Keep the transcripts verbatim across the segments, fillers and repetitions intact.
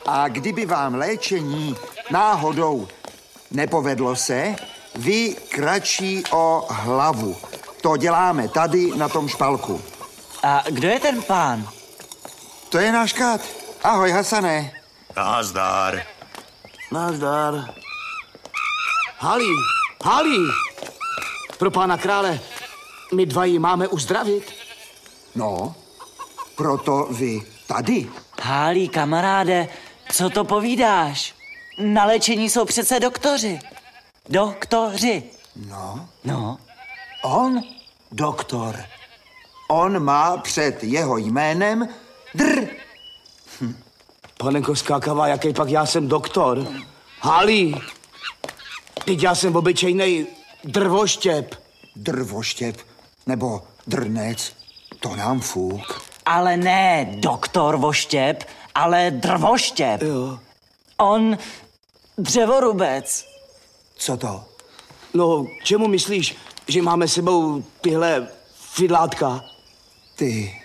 A kdyby vám léčení náhodou nepovedlo se, vy kratší o hlavu. To děláme tady na tom špalku. A kdo je ten pán? To je náš kat. Ahoj, Hasane. Nazdar. Nazdar. Halí, Halí. Pro pána krále, my dva ji máme uzdravit. No, proto vy tady. Hálí, kamaráde, co to povídáš? Na léčení jsou přece doktoři. Doktoři. No. No. On, doktor. On má před jeho jménem dr. Hm. Panenko skákavá, jaký pak já jsem doktor? Halí, teď já jsem obyčejnej drvoštěp. Drvoštěp nebo drnec, to nám fuk. Ale ne doktor voštěp, ale drvoštěp. Jo. On dřevorubec. Co to? No, čemu myslíš, že máme sebou tyhle fidlátka? Ty...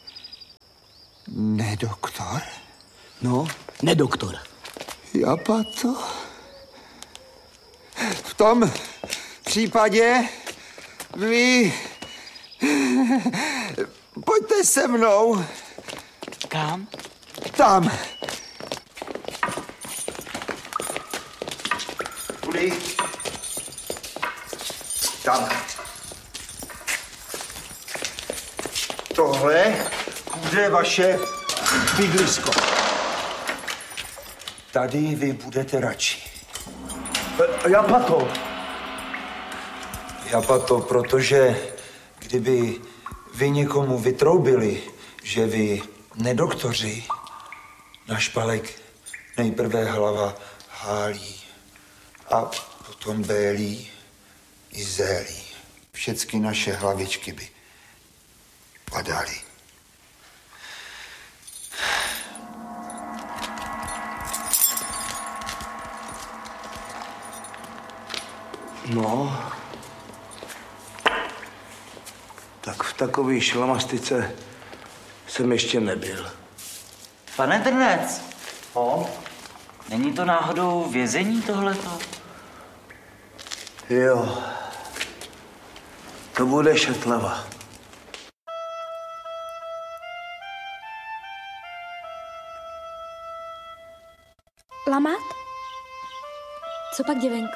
nedoktor? No, nedoktor. Japato? V tom případě vy... pojďte se mnou. Kam? Tam. Kudy? Tam. Tohle bude vaše bydlisko. Tady vy budete radši. Japato. Japato, protože kdyby vy někomu vytroubili, že vy nedoktoři, na špalek nejprve hlava hálí a potom bélí i zélí. Všecky naše hlavičky by padaly. No, tak v takové šlamastice jsem ještě nebyl. Pane Drnec. O? Není to náhodou vězení tohleto? Jo, to bude Šetlava. Lamat? Co pak, děvenko?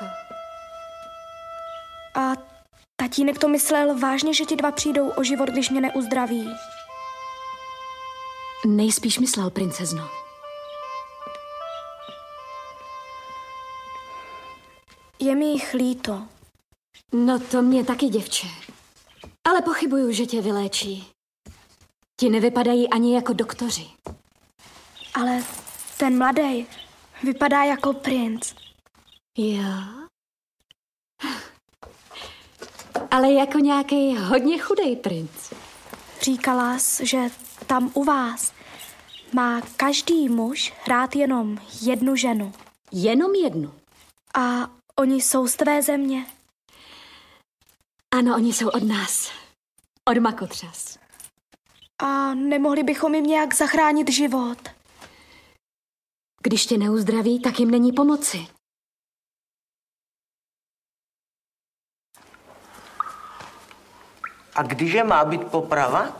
A tatínek to myslel vážně, že ti dva přijdou o život, když mě neuzdraví? Nejspíš myslel, princezno. Je mi jich líto. No to mě taky, děvče. Ale pochybuju, že tě vyléčí. Ti nevypadají ani jako doktoři. Ale ten mladý vypadá jako princ. Jo? Ale jako nějaký hodně chudej princ. Říkala jsi, že tam u vás má každý muž rád jenom jednu ženu. Jenom jednu? A oni jsou z tvé země? Ano, oni jsou od nás. Od Makotřas. A nemohli bychom jim nějak zachránit život? Když tě neuzdraví, tak jim není pomoci. A kdyže má být poprava?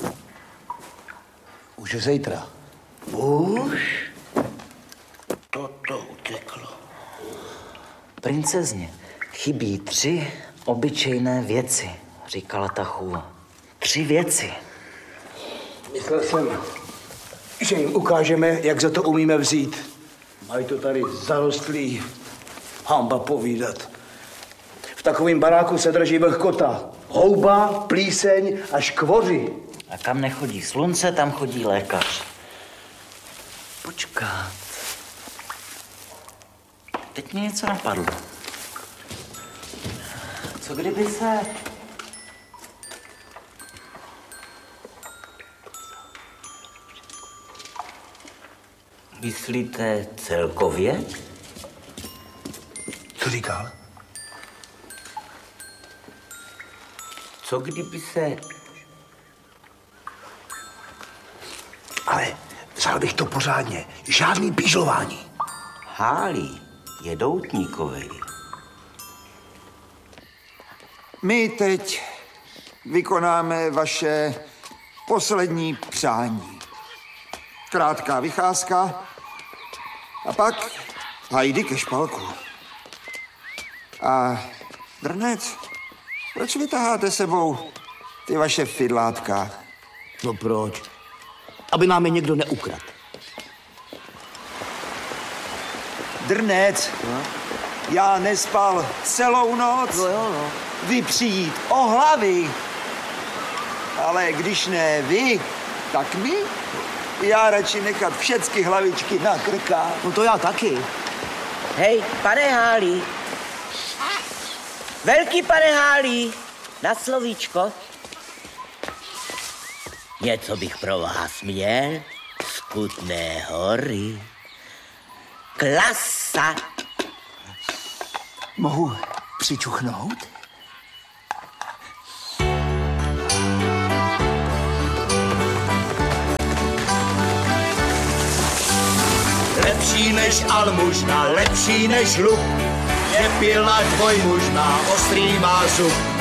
Už je zítra. Už? Toto uteklo. Princezně, chybí tři obyčejné věci, říkala ta chůva. Tři věci. Myslel jsem, že jim ukážeme, jak za to umíme vzít. Mají to tady zarostlý, hamba povídat. V takovém baráku se drží vlhkota. Houba, plíseň a škvoři. A kam nechodí slunce, tam chodí lékař. Počkat. Teď mě něco napadlo. Co kdyby se... Myslíte celkově? Co říkal? Co kdyby se... Ale Vzal bych to pořádně. Žádný pížlování. Hálí je doutníkovej. My teď vykonáme vaše poslední přání. Krátká vycházka a pak hajdy ke špalku. A Drnec, proč vytaháte sebou ty vaše fidlátka? No proč? Aby nám je někdo neukradl. Drnec, no? Já nespal celou noc. No jo, no. Vy přijít o hlavy. Ale když ne vy, tak my. Já radši nechat všechny hlavičky na krkách. No to já taky. Hej, pane Hálí. Velký pane Hálí, na slovíčko. Něco bych pro vás měl z Kutné Hory. Klasa. Mohu přičuchnout? Lepší než almužna, lepší než luk, je pila dvojmužná, ostrý má zub.